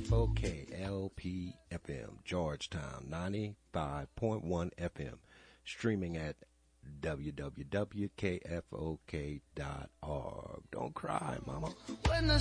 KFOK LP FM, Georgetown 95.1 FM, streaming at www.kfok.org. Don't cry, mama. When the